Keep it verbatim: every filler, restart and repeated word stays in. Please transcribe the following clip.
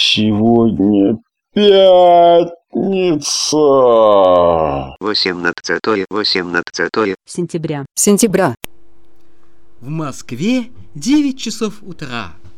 Сегодня пятница. восемнадцатое восемнадцатое сентября. Сентября. В Москве девять часов утра.